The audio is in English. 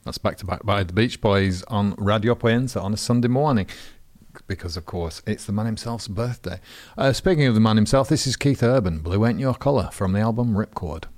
That's Back to Back by the Beach Boys on Radio Poenza on a Sunday morning. Because, of course, it's the man himself's birthday. Speaking of the man himself, this is Keith Urban, Blue Ain't Your Colour, from the album Ripcord.